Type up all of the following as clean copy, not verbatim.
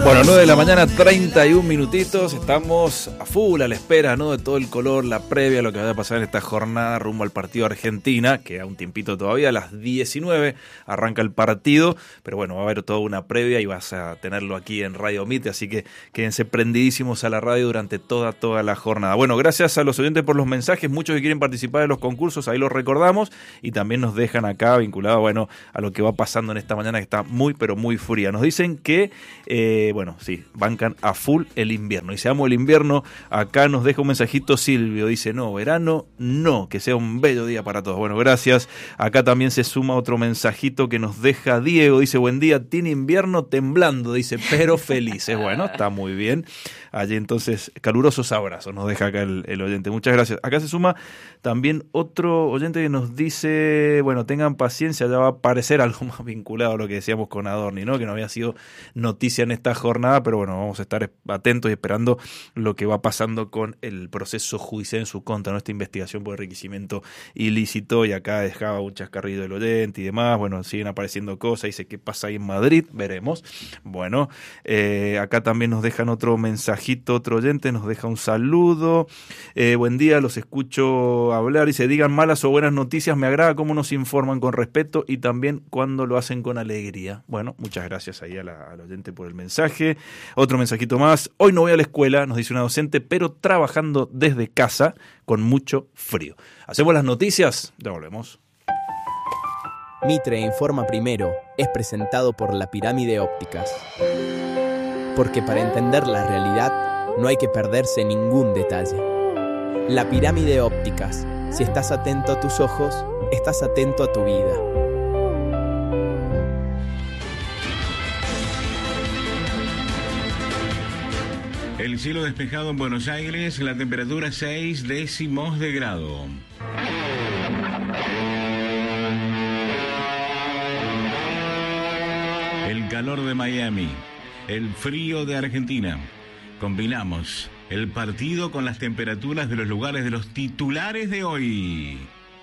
Bueno, 9 de la mañana, 31 minutitos. Estamos a full a la espera, ¿no?, de todo el color, la previa, lo que vaya a pasar en esta jornada rumbo al partido Argentina. Queda un tiempito todavía, a las 19 arranca el partido. Pero bueno, va a haber toda una previa y vas a tenerlo aquí en Radio Mite. Así que quédense prendidísimos a la radio durante toda la jornada. Bueno, gracias a los oyentes por los mensajes. Muchos que quieren participar de los concursos, ahí los recordamos. Y también nos dejan acá vinculado, bueno, a lo que va pasando en esta mañana que está muy, pero muy fría. Nos dicen que... bueno, sí, bancan a full el invierno. Y se amo el invierno. Acá nos deja un mensajito Silvio. Dice, no, verano, no, que sea un bello día para todos. Bueno, gracias. Acá también se suma otro mensajito que nos deja Diego. Dice, buen día, tiene invierno temblando. Dice, pero felices. Bueno, está muy bien. Allí entonces, calurosos abrazos nos deja acá el oyente. Muchas gracias. Acá se suma también otro oyente que nos dice, bueno, tengan paciencia, ya va a aparecer algo más vinculado a lo que decíamos con Adorni, ¿no? Que no había sido noticia en esta jornada, pero bueno, vamos a estar atentos y esperando lo que va pasando con el proceso judicial en su contra, ¿no? Esta investigación por enriquecimiento ilícito, y acá dejaba un chascarrillo del oyente y demás. Bueno, siguen apareciendo cosas, dice, ¿qué pasa ahí en Madrid? Veremos. Bueno, acá también nos dejan otro mensajito, otro oyente nos deja un saludo. Buen día, los escucho hablar, dice, digan malas o buenas noticias, me agrada cómo nos informan con respeto y también cuando lo hacen con alegría. Bueno, muchas gracias ahí al oyente por el mensaje. Otro mensajito más. Hoy no voy a la escuela, nos dice una docente, pero trabajando desde casa con mucho frío. Hacemos las noticias, ya volvemos. Mitre Informa Primero es presentado por La Pirámide Ópticas. Porque para entender la realidad no hay que perderse ningún detalle. La Pirámide Ópticas. Si estás atento a tus ojos, estás atento a tu vida. El cielo despejado en Buenos Aires, la temperatura 6 décimos de grado. El calor de Miami, el frío de Argentina. Combinamos el partido con las temperaturas de los lugares de los titulares de hoy.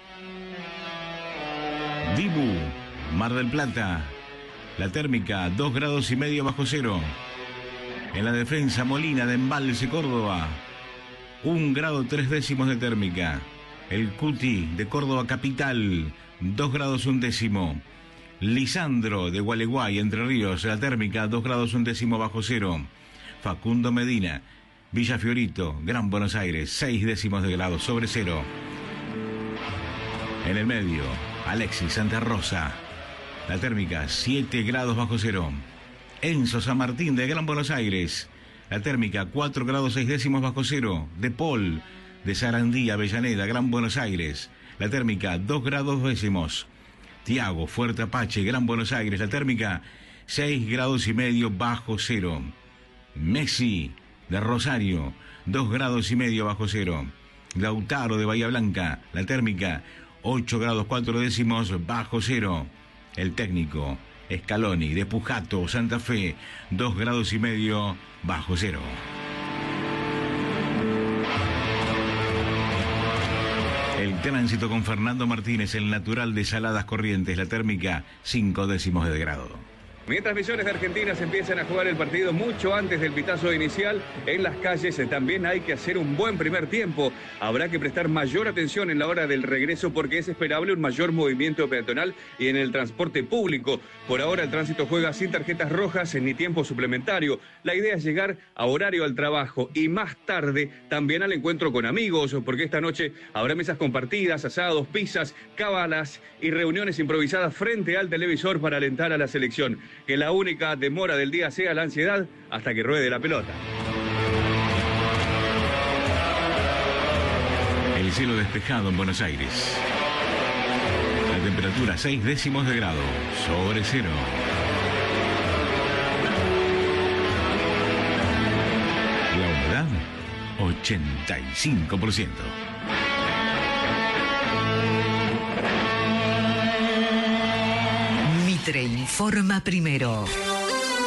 Dibu, Mar del Plata, la térmica 2,5 grados bajo cero. En la defensa, Molina de Embalse, Córdoba, 1,3 grados de térmica. El Cuti de Córdoba Capital, 2,1 grados. Lisandro de Gualeguay, Entre Ríos, la térmica 2,1 grados bajo cero. Facundo Medina, Villa Fiorito, Gran Buenos Aires, 6 décimos de grado sobre cero. En el medio, Alexis Santa Rosa, la térmica 7 grados bajo cero. Enzo San Martín de Gran Buenos Aires, la térmica 4,6 grados bajo cero. De Paul de Sarandí, Avellaneda, Gran Buenos Aires, la térmica 2,2 grados. Tiago, Fuerte Apache, Gran Buenos Aires, la térmica 6,5 grados bajo cero. Messi de Rosario, 2,5 grados bajo cero. Lautaro de Bahía Blanca, la térmica 8,4 grados bajo cero. El técnico Scaloni de Pujato, Santa Fe, 2,5 grados bajo cero. El tránsito con Fernando Martínez, el natural de Saladas Corrientes, la térmica 5 décimos de grado. Mientras Misiones de Argentina se empiezan a jugar el partido mucho antes del pitazo inicial, en las calles también hay que hacer un buen primer tiempo. Habrá que prestar mayor atención en la hora del regreso porque es esperable un mayor movimiento peatonal y en el transporte público. Por ahora el tránsito juega sin tarjetas rojas ni tiempo suplementario. La idea es llegar a horario al trabajo y más tarde también al encuentro con amigos, porque esta noche habrá mesas compartidas, asados, pizzas, cábalas y reuniones improvisadas frente al televisor para alentar a la selección. Que la única demora del día sea la ansiedad hasta que ruede la pelota. El cielo despejado en Buenos Aires. La temperatura 6 décimos de grado sobre cero. La humedad 85%. Mitre Informa Primero.